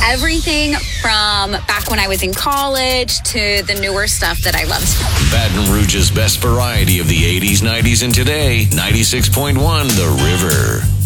everything from back when I was in college to the newer stuff that I loved. Baton Rouge's best variety of the 80s, 90s, and today. 96.1 The River.